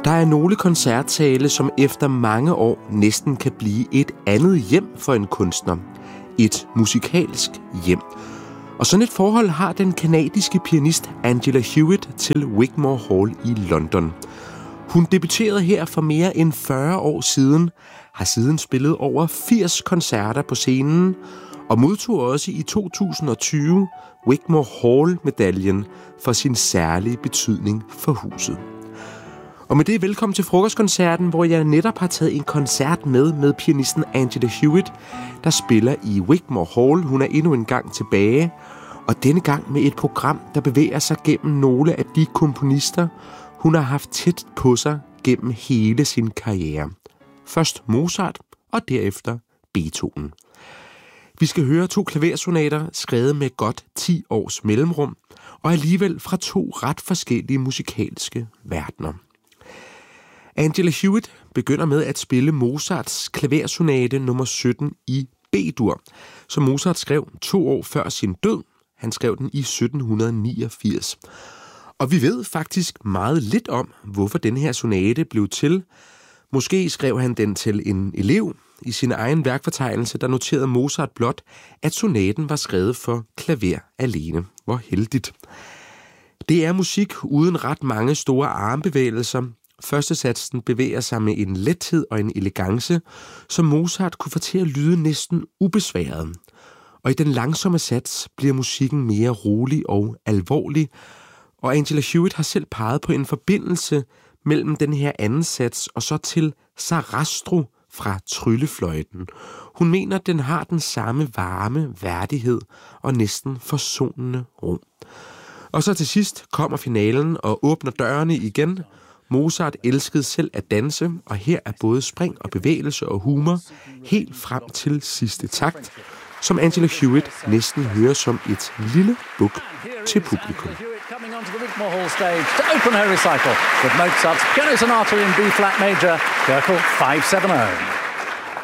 Der er nogle koncertsale, som efter mange år næsten kan blive et andet hjem for en kunstner. Et musikalsk hjem. Og sådan et forhold har den canadiske pianist Angela Hewitt til Wigmore Hall i London. Hun debuterede her for mere end 40 år siden, har siden spillet over 80 koncerter på scenen, og modtog også i 2020 Wigmore Hall-medaljen for sin særlige betydning for huset. Og med det velkommen til frokostkoncerten, hvor jeg netop har taget en koncert med pianisten Angela Hewitt, der spiller i Wigmore Hall. Hun er endnu en gang tilbage, og denne gang med et program, der bevæger sig gennem nogle af de komponister, hun har haft tæt på sig gennem hele sin karriere. Først Mozart, og derefter Beethoven. Vi skal høre 2 klaversonater, skrevet med godt 10 års mellemrum, og alligevel fra 2 ret forskellige musikalske verdener. Angela Hewitt begynder med at spille Mozarts klaversonate nummer 17 i B-dur, som Mozart skrev 2 år før sin død. Han skrev den i 1789. Og vi ved faktisk meget lidt om, hvorfor den her sonate blev til. Måske skrev han den til en elev. I sin egen værkfortegnelse, der noterede Mozart blot, at sonaten var skrevet for klaver alene. Hvor heldigt. Det er musik uden ret mange store armbevægelser. Førstesatsen bevæger sig med en lethed og en elegance, som Mozart kunne få til at lyde næsten ubesværet. Og i den langsomme sats bliver musikken mere rolig og alvorlig, og Angela Hewitt har selv peget på en forbindelse mellem den her anden sats og så til Sarastro fra tryllefløjten. Hun mener, at den har den samme varme, værdighed og næsten forsonende ro. Og så til sidst kommer finalen og åbner dørene igen. Mozart elskede selv at danse, og her er både spring og bevægelse og humor helt frem til sidste takt, som Angela Hewitt næsten hører som et lille buk til publikum. Coming onto the Wigmore Hall stage to open her recital with Mozart's Piano Sonata in B-flat major, Köchel 570.